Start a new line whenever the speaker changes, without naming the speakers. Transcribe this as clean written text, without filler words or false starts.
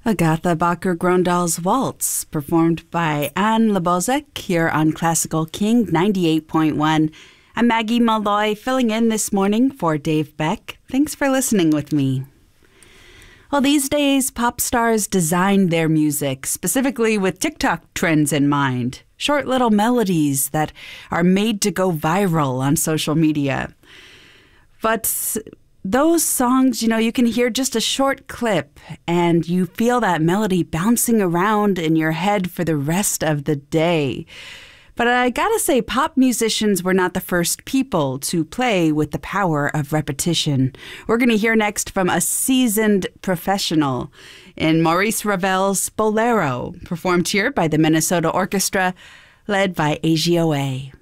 Agatha Bacher-Gröndal's Waltz, performed by Anne Lebozek here on Classical King 98.1. I'm Maggie Malloy, filling in this morning for Dave Beck. Thanks for listening with me. Well, these days, pop stars design their music, specifically with TikTok trends in mind. Short little melodies that are made to go viral on social media. But those songs, you can hear just a short clip and you feel that melody bouncing around in your head for the rest of the day. But I gotta say, pop musicians were not the first people to play with the power of repetition. We're gonna hear next from a seasoned professional in Maurice Ravel's Bolero, performed here by the Minnesota Orchestra, led by AGOA.